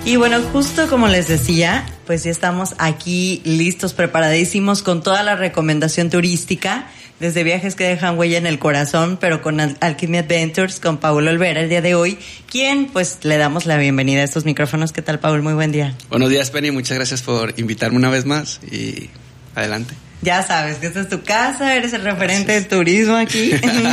Y bueno, justo como les decía, pues ya estamos aquí listos, preparadísimos con toda la recomendación turística, desde viajes que dejan huella en el corazón, pero con Alchemy Adventures, con Paul Olvera el día de hoy, quien pues le damos la bienvenida a estos micrófonos. ¿Qué tal, Paul? Muy buen día. Buenos días, Penny, muchas gracias por invitarme una vez más y adelante. Ya sabes que esta es tu casa, eres el referente de turismo aquí.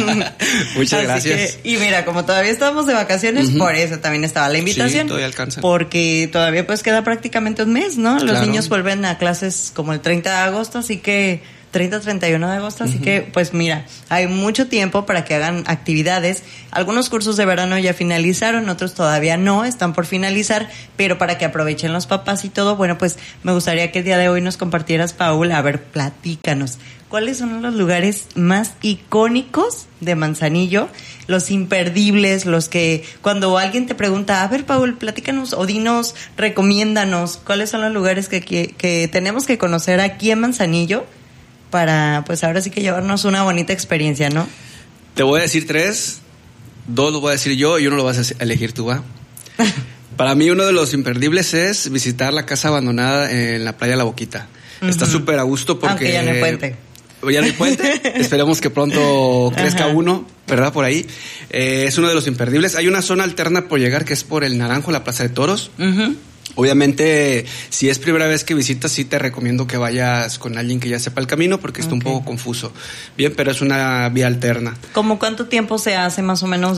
Muchas gracias. Y mira, como todavía estamos de vacaciones, por eso también estaba la invitación. Sí, todavía alcanza. Porque todavía pues queda prácticamente un mes, ¿no? Los claro. niños vuelven a clases como el 30 de agosto, así que 30-31 de agosto, así que pues mira, hay mucho tiempo para que hagan actividades. Algunos cursos de verano ya finalizaron, otros todavía no, están por finalizar, pero para que aprovechen los papás y todo, bueno, pues me gustaría que el día de hoy nos compartieras, Paul, a ver, platícanos, ¿cuáles son los lugares más icónicos de Manzanillo? Los imperdibles, los que cuando alguien te pregunta, a ver, Paul, platícanos o dinos, recomiéndanos, ¿cuáles son los lugares que tenemos que conocer aquí en Manzanillo? Para, pues ahora sí que llevarnos una bonita experiencia, ¿no? Te voy a decir 3, 2 los voy a decir yo y uno lo vas a elegir tú, ¿va? Para mí uno de los imperdibles es visitar la casa abandonada en la playa La Boquita. Está súper a gusto porque... Aunque ya no hay puente. Ya no hay puente, esperemos que pronto crezca uno, ¿verdad? Por ahí. Es uno de los imperdibles. Hay una zona alterna por llegar que es por el Naranjo, la Plaza de Toros. Obviamente, si es primera vez que visitas, sí te recomiendo que vayas con alguien que ya sepa el camino porque está un poco confuso. Bien, pero es una vía alterna. ¿Cómo cuánto tiempo se hace más o menos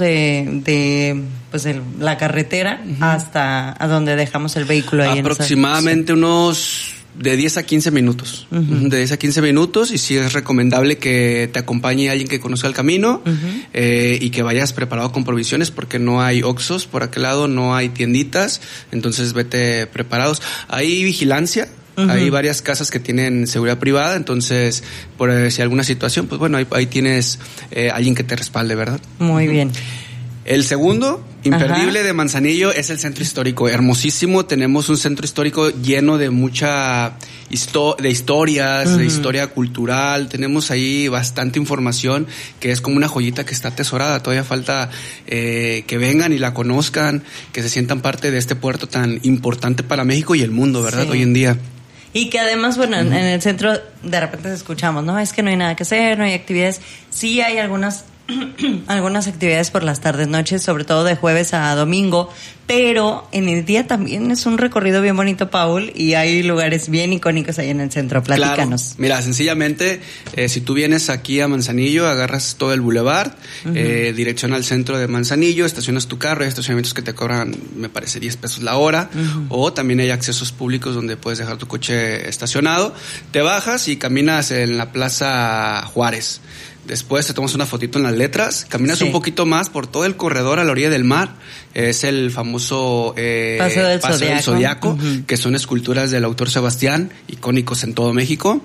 de pues la carretera hasta a donde dejamos el vehículo ahí? Aproximadamente unos de 10 a 15 minutos. De 10 a 15 minutos, y sí es recomendable que te acompañe alguien que conozca el camino y que vayas preparado con provisiones porque no hay Oxxos por aquel lado, no hay tienditas, entonces vete preparados. Hay vigilancia. Hay varias casas que tienen seguridad privada, entonces por si alguna situación, pues bueno, ahí tienes alguien que te respalde, ¿verdad? Muy bien. El segundo imperdible de Manzanillo es el centro histórico, hermosísimo. Tenemos un centro histórico lleno de mucha historias, de historia cultural. Tenemos ahí bastante información que es como una joyita que está atesorada. Todavía falta que vengan y la conozcan, que se sientan parte de este puerto tan importante para México y el mundo, ¿verdad? Sí. Hoy en día. Y que además, bueno, en el centro de repente escuchamos, no, es que no hay nada que hacer, no hay actividades. Sí hay algunas actividades por las tardes, noches, sobre todo de jueves a domingo, pero en el día también es un recorrido bien bonito, Paul, y hay lugares bien icónicos ahí en el centro. Platícanos. Claro. Mira, sencillamente, si tú vienes aquí a Manzanillo, agarras todo el boulevard, dirección al centro de Manzanillo, estacionas tu carro, hay estacionamientos que te cobran, me parece, 10 pesos la hora, o también hay accesos públicos donde puedes dejar tu coche estacionado, te bajas y caminas en la Plaza Juárez. Después te tomas una fotito en las letras, caminas un poquito más por todo el corredor a la orilla del mar, es el famoso Paso del Zodiaco, que son esculturas del autor Sebastián, icónicos en todo México,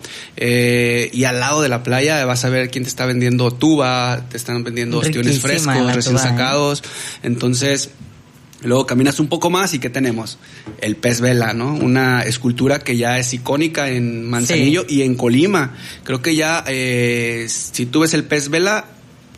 y al lado de la playa vas a ver quién te está vendiendo tuba, te están vendiendo ostiones frescos, recién sacados, entonces... Luego caminas un poco más y ¿qué tenemos? El pez vela, ¿no? Una escultura que ya es icónica en Manzanillo y en Colima. Creo que ya, si tú ves el pez vela,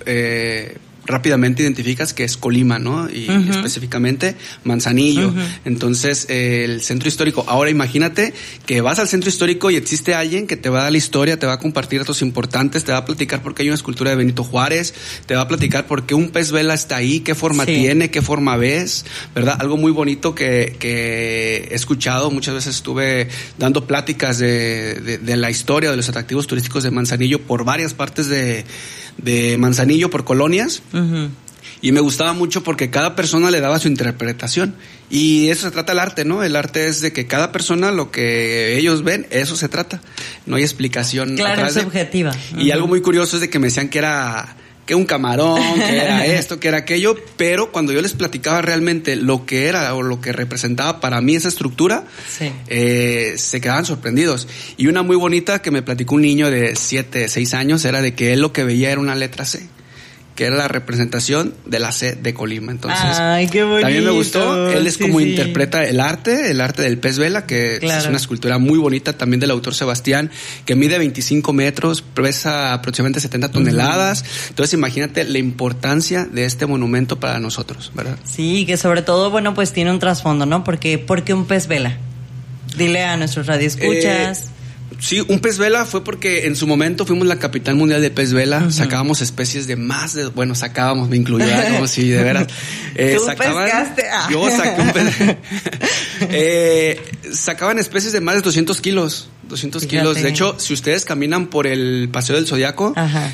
rápidamente identificas que es Colima, ¿no? Y específicamente Manzanillo. Entonces, el centro histórico. Ahora imagínate que vas al centro histórico y existe alguien que te va a dar la historia, te va a compartir datos importantes, te va a platicar por qué hay una escultura de Benito Juárez, te va a platicar por qué un pez vela está ahí, qué forma tiene, qué forma ves, ¿verdad? Algo muy bonito que he escuchado, muchas veces estuve dando pláticas de la historia, de los atractivos turísticos de Manzanillo por varias partes de Manzanillo, por colonias. Y me gustaba mucho porque cada persona le daba su interpretación. Y eso se trata el arte, ¿no? El arte es de que cada persona, lo que ellos ven, eso se trata. No hay explicación. Claro, es subjetiva. Y algo muy curioso es de que me decían que era que un camarón, que era esto, que era aquello, pero cuando yo les platicaba realmente lo que era o lo que representaba para mí esa estructura, se quedaban sorprendidos. Y una muy bonita que me platicó un niño de 7, 6 años era de que él lo que veía era una letra C. que era la representación de la C de Colima. Entonces, ay, qué bonito. También me gustó. Él es como interpreta el arte del pez vela, que es una escultura muy bonita también del autor Sebastián, que mide 25 metros, pesa aproximadamente 70 toneladas. Entonces, imagínate la importancia de este monumento para nosotros, ¿verdad? Sí, que sobre todo, bueno, pues tiene un trasfondo, ¿no? ¿Por qué un pez vela? Dile a nuestros radioescuchas. Sí, un pez vela fue porque en su momento fuimos la capital mundial de pez vela. Sacábamos especies de más de... Bueno, sacábamos, me incluía, como si de veras... ¿Tú pescaste? Yo saqué un pez... sacaban especies de más de 200 kilos. 200 kilos. De hecho, si ustedes caminan por el Paseo del Zodiaco,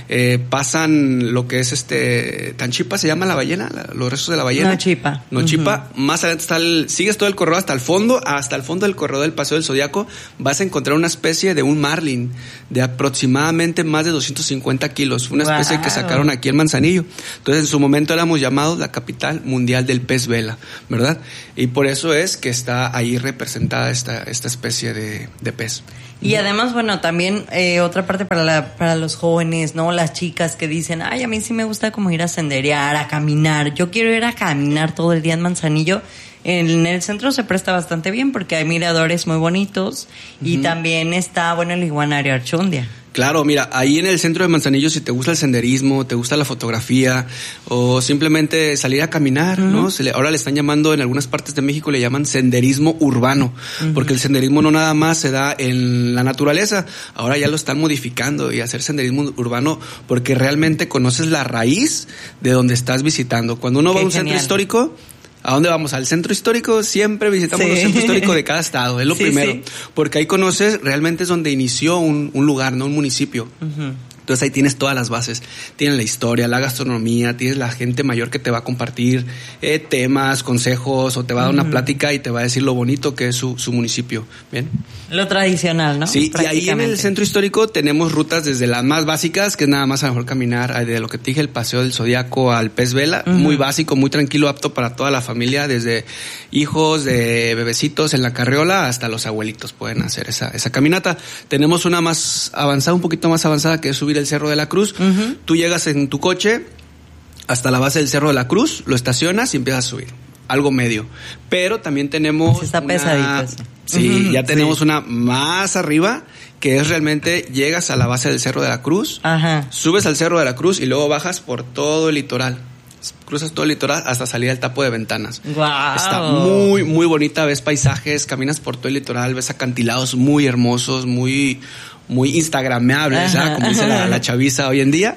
pasan lo que es Tanchipa, se llama la ballena, los restos de la ballena. Nochipa. Más adelante sigues todo el corredor hasta el fondo del corredor del Paseo del Zodiaco, vas a encontrar una especie de un marlin de aproximadamente más de 250 kilos. Una especie que sacaron aquí en Manzanillo. Entonces, en su momento éramos llamados la capital mundial del pez vela, ¿verdad? Y por eso es que está ahí representada esta especie de pez. Y además, bueno, también otra parte para los jóvenes, ¿no? Las chicas que dicen, ay, a mí sí me gusta como ir a senderear, a caminar. Yo quiero ir a caminar todo el día en Manzanillo. En el centro se presta bastante bien porque hay miradores muy bonitos y también está, bueno, el Iguanario Archundia. Claro, mira, ahí en el centro de Manzanillo, si te gusta el senderismo, te gusta la fotografía o simplemente salir a caminar, ¿no? Ahora le están llamando, en algunas partes de México le llaman senderismo urbano, porque el senderismo no nada más se da en la naturaleza, ahora ya lo están modificando y hacer senderismo urbano porque realmente conoces la raíz de donde estás visitando. Cuando uno va a un centro histórico, ¿a dónde vamos? Al centro histórico, siempre visitamos el centro histórico de cada estado, es lo primero, porque ahí conoces, realmente es donde inició un lugar, no un municipio. Entonces ahí tienes todas las bases, tienes la historia, la gastronomía, tienes la gente mayor que te va a compartir temas, consejos, o te va a dar una plática y te va a decir lo bonito que es su municipio, ¿bien? Lo tradicional, ¿no? Sí, y ahí en el centro histórico tenemos rutas desde las más básicas, que es nada más a lo mejor caminar de lo que te dije, el Paseo del Zodiaco al pez vela, muy básico, muy tranquilo, apto para toda la familia, desde hijos, de bebecitos en la carriola hasta los abuelitos pueden hacer esa caminata. Tenemos una más avanzada, un poquito más avanzada, que es subir el Cerro de la Cruz. Tú llegas en tu coche hasta la base del Cerro de la Cruz, lo estacionas y empiezas a subir. Algo medio. Pero también tenemos pesadito. Sí, ya tenemos una más arriba, que es realmente llegas a la base del Cerro de la Cruz, subes al Cerro de la Cruz y luego bajas por todo el litoral. Cruzas todo el litoral hasta salir al Tapo de Ventanas. Wow. Está muy, muy bonita, ves paisajes, caminas por todo el litoral, ves acantilados muy hermosos, muy instagrameables, como dice la chaviza hoy en día.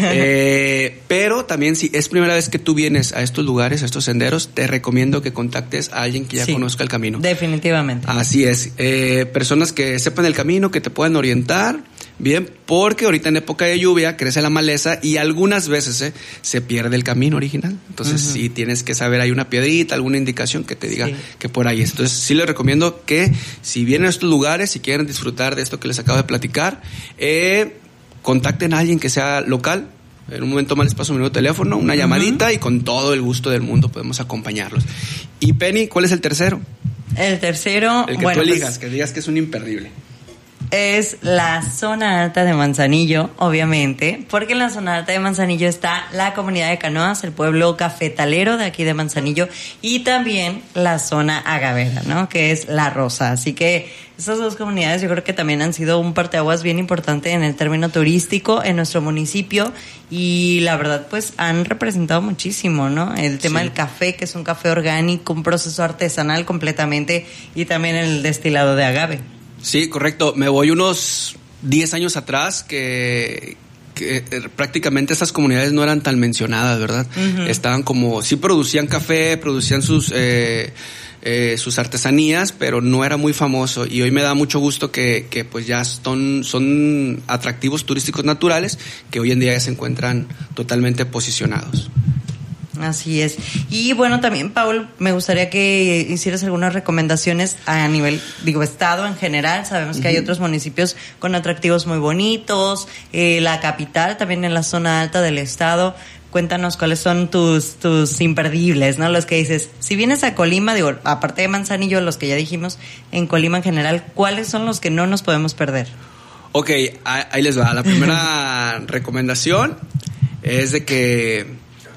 Pero también, si es primera vez que tú vienes a estos lugares, a estos senderos, te recomiendo que contactes a alguien que ya conozca el camino. Definitivamente. Así es. Personas que sepan el camino, que te puedan orientar. Bien, porque ahorita en época de lluvia crece la maleza y algunas veces se pierde el camino original. Entonces sí tienes que saber, hay una piedrita, alguna indicación que te diga que por ahí es. Entonces sí les recomiendo que si vienen a estos lugares, si quieren disfrutar de esto que les acabo de platicar, contacten a alguien que sea local. En un momento más les paso mi número de teléfono, una llamadita y con todo el gusto del mundo podemos acompañarlos. Y Penny, ¿cuál es el tercero? El tercero, el que tú elijas, que digas que es un imperdible. Es la zona alta de Manzanillo, obviamente, porque en la zona alta de Manzanillo está la comunidad de Canoas, el pueblo cafetalero de aquí de Manzanillo, y también la zona agavera, ¿no? Que es La Rosa. Así que esas dos comunidades yo creo que también han sido un parteaguas bien importante en el término turístico en nuestro municipio, y la verdad pues han representado muchísimo, ¿no? El tema del café, que es un café orgánico, un proceso artesanal completamente, y también el destilado de agave. Sí, correcto. Me voy unos 10 años atrás que prácticamente esas comunidades no eran tan mencionadas, ¿verdad? Estaban como, sí producían café, producían sus artesanías, pero no era muy famoso, y hoy me da mucho gusto que pues ya son atractivos turísticos naturales que hoy en día ya se encuentran totalmente posicionados. Así es. Y bueno, también, Paul, me gustaría que hicieras algunas recomendaciones a nivel, estado en general. Sabemos que hay otros municipios con atractivos muy bonitos, la capital también en la zona alta del estado. Cuéntanos cuáles son tus imperdibles, ¿no? Los que dices, si vienes a Colima, aparte de Manzanillo, los que ya dijimos, en Colima en general, ¿cuáles son los que no nos podemos perder? Ok, ahí les va. La primera recomendación es de que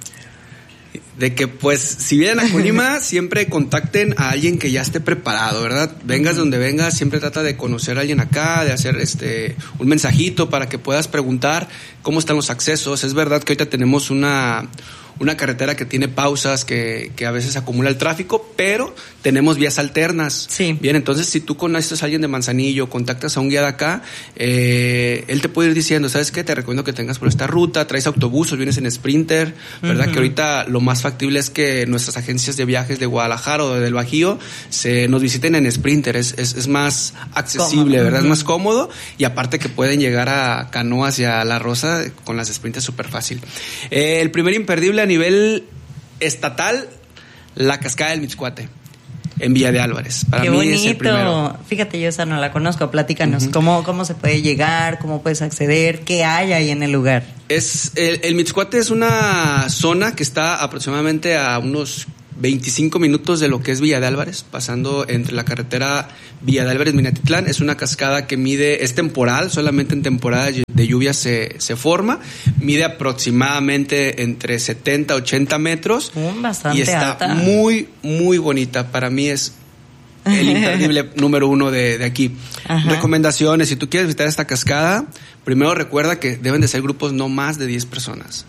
pues si vienen a Colima siempre contacten a alguien que ya esté preparado, ¿verdad? Vengas donde vengas, siempre trata de conocer a alguien acá, de hacer un mensajito para que puedas preguntar cómo están los accesos. Es verdad que ahorita tenemos una carretera que tiene pausas, que a veces acumula el tráfico, pero tenemos vías alternas. Sí. Bien, entonces si tú conoces a alguien de Manzanillo, contactas a un guía de acá, él te puede ir diciendo, ¿sabes qué? Te recomiendo que tengas por esta ruta, traes autobús o vienes en Sprinter, ¿verdad? Que ahorita lo más factible es que nuestras agencias de viajes de Guadalajara o del Bajío nos visiten en Sprinter, es más accesible, cómodo, ¿verdad? Es más cómodo, y aparte que pueden llegar a Canoas y a La Rosa con las Sprinter súper fácil. El primer imperdible a nivel estatal, la Cascada del Mixcoate, en Villa de Álvarez. Para Qué mí bonito. es el primero. Fíjate, yo esa no la conozco. Platícanos, ¿cómo se puede llegar? ¿Cómo puedes acceder? ¿Qué hay ahí en el lugar? El Mixcoate es una zona que está aproximadamente a unos 25 minutos de lo que es Villa de Álvarez, pasando entre la carretera Villa de Álvarez-Minatitlán. Es una cascada que es temporal, solamente en temporada de lluvia se forma, mide aproximadamente entre 70 a 80 metros. Bastante y está alta. Muy, muy bonita. Para mí es el imperdible número 1 de aquí. Ajá. Recomendaciones: si tú quieres visitar esta cascada, primero recuerda que deben de ser grupos no más de 10 personas.